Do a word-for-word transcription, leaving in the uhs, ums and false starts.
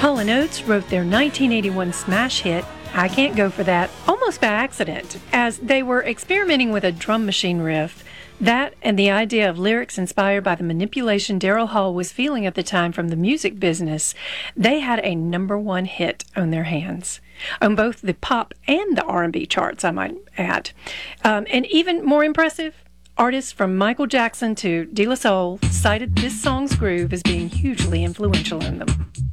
Hall and Oates wrote their nineteen eighty-one smash hit, I Can't Go For That, almost by accident, as they were experimenting with a drum machine riff. That and the idea of lyrics inspired by the manipulation Daryl Hall was feeling at the time from the music business, they had a number one hit on their hands, on both the pop and the R and B charts, I might add. Um, and even more impressive, artists from Michael Jackson to De La Soul cited this song's groove as being hugely influential in them.